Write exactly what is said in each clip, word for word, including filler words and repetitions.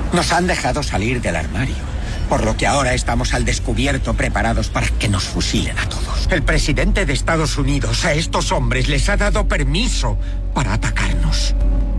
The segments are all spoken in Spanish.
Nos han dejado salir del armario, por lo que ahora estamos al descubierto preparados para que nos fusilen a todos. El presidente de Estados Unidos a estos hombres les ha dado permiso para atacarnos.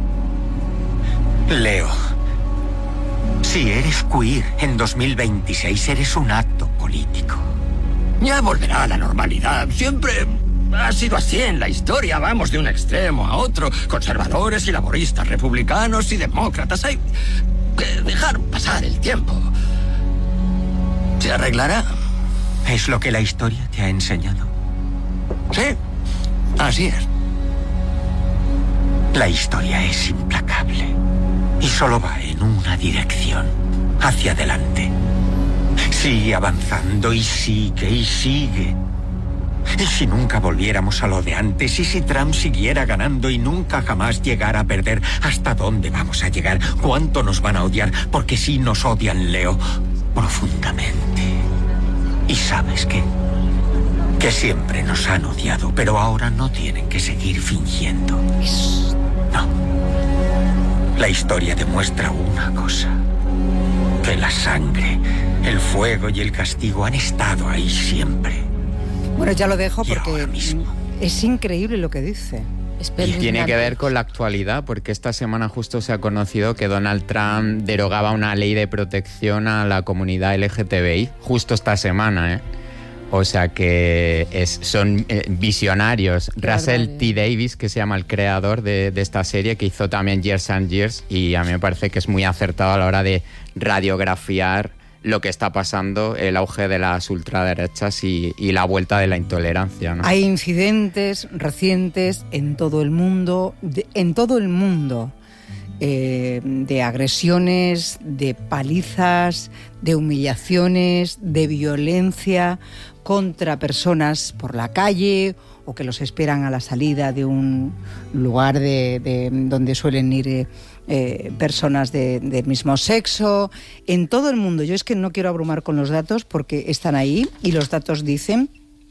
Leo, si eres queer en dos mil veintiséis, eres un acto político. Ya volverá a la normalidad. Siempre ha sido así en la historia. Vamos de un extremo a otro. Conservadores y laboristas, republicanos y demócratas. Hay que dejar pasar el tiempo. ¿Se arreglará? ¿Es lo que la historia te ha enseñado? Sí, así es. La historia es implacable y solo va en una dirección, hacia adelante. Sigue avanzando y sigue y sigue. ¿Y si nunca volviéramos a lo de antes? ¿Y si Trump siguiera ganando y nunca jamás llegara a perder? ¿Hasta dónde vamos a llegar? ¿Cuánto nos van a odiar? Porque sí nos odian, Leo, profundamente. ¿Y sabes qué? Que siempre nos han odiado, pero ahora no tienen que seguir fingiendo. No. La historia demuestra una cosa: que la sangre, el fuego y el castigo han estado ahí siempre. Bueno, ya lo dejo Y porque ahora mismo. es increíble lo que dice. Y tiene que ver con la actualidad, porque esta semana justo se ha conocido que Donald Trump derogaba una ley de protección a la comunidad L G T B I, justo esta semana, ¿eh? O sea que es, son eh, visionarios. Qué Russell barbaridad. T. Davis, que se llama el creador de, de esta serie, que hizo también Years and Years, y a mí me parece que es muy acertado a la hora de radiografiar lo que está pasando, el auge de las ultraderechas y, y la vuelta de la intolerancia, ¿no? Hay incidentes recientes en todo el mundo, de, en todo el mundo, eh, de agresiones, de palizas, de humillaciones, de violencia contra personas por la calle o que los esperan a la salida de un lugar de, de donde suelen ir eh, eh, personas de, del mismo sexo, en todo el mundo. Yo es que no quiero abrumar con los datos porque están ahí y los datos dicen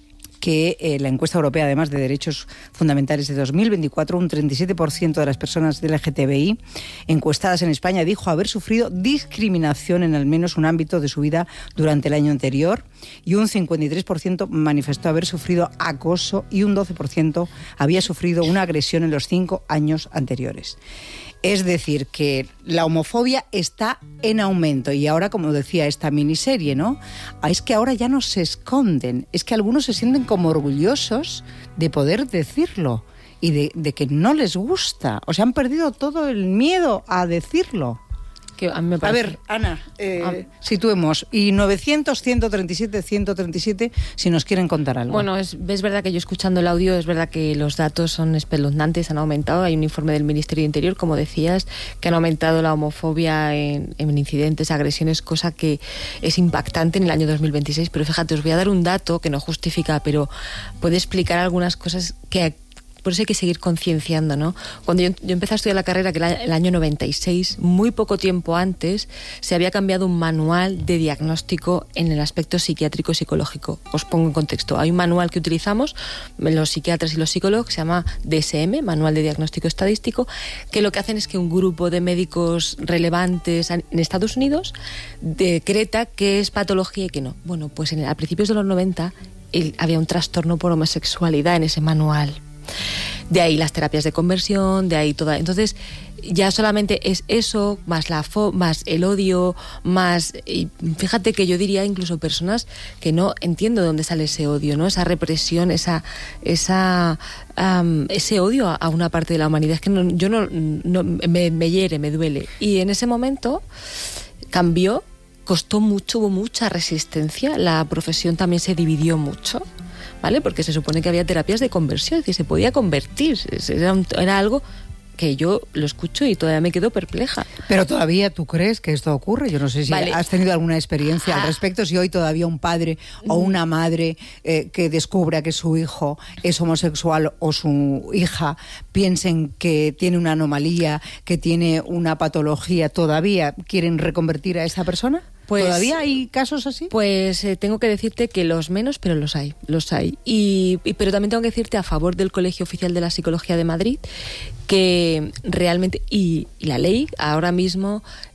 que eh, la encuesta europea, además de derechos fundamentales de dos mil veinticuatro, un treinta y siete por ciento de las personas de L G T B I encuestadas en España dijo haber sufrido discriminación en al menos un ámbito de su vida durante el año anterior, y un cincuenta y tres por ciento manifestó haber sufrido acoso y un doce por ciento había sufrido una agresión en los cinco años anteriores. Es decir, que la homofobia está en aumento. Y ahora, como decía esta miniserie, ¿no? Es que ahora ya no se esconden. Es que algunos se sienten como orgullosos de poder decirlo y de, de que no les gusta. O sea, han perdido todo el miedo a decirlo. Que a, mí me A parece... ver, Ana, eh, Ah. situemos. Y novecientos, ciento treinta y siete, ciento treinta y siete, si nos quieren contar algo. Bueno, es, es verdad que yo escuchando el audio, es verdad que los datos son espeluznantes, han aumentado. Hay un informe del Ministerio de Interior, como decías, que han aumentado la homofobia en, en incidentes, agresiones, cosa que es impactante en el año dos mil veintiséis. Pero fíjate, os voy a dar un dato que no justifica, pero puede explicar algunas cosas que... Por eso hay que seguir concienciando, ¿no? Cuando yo, yo empecé a estudiar la carrera, que era el año noventa y seis, muy poco tiempo antes, se había cambiado un manual de diagnóstico en el aspecto psiquiátrico y psicológico. Os pongo en contexto. Hay un manual que utilizamos, los psiquiatras y los psicólogos, que se llama D S M, Manual de Diagnóstico Estadístico, que lo que hacen es que un grupo de médicos relevantes en Estados Unidos decreta qué es patología y qué no. Bueno, pues en, a principios de los noventa el, había un trastorno por homosexualidad en ese manual. De ahí las terapias de conversión, de ahí toda. Entonces, ya solamente es eso, más la fo más el odio, más. Y fíjate que yo diría incluso personas que no entiendo de dónde sale ese odio, ¿no? Esa represión, esa, esa, um, ese odio a, a una parte de la humanidad. Es que no, yo no, no me, me hiere, me duele. Y en ese momento cambió, costó mucho, hubo mucha resistencia. La profesión también se dividió mucho. ¿Vale? Porque se supone que había terapias de conversión, es decir, se podía convertir, era, un, era algo que yo lo escucho y todavía me quedo perpleja. Pero todavía tú crees que esto ocurre. Yo no sé si Vale. has tenido alguna experiencia Ah. al respecto, si hoy todavía un padre o una madre eh, que descubra que su hijo es homosexual o su hija piensen que tiene una anomalía, que tiene una patología, ¿todavía quieren reconvertir a esa persona? Pues, ¿Todavía hay casos así? Pues eh, tengo que decirte que los menos, pero los hay, los hay. Y, y, pero también tengo que decirte a favor del Colegio Oficial de la Psicología de Madrid, que realmente, y, y la ley ahora mismo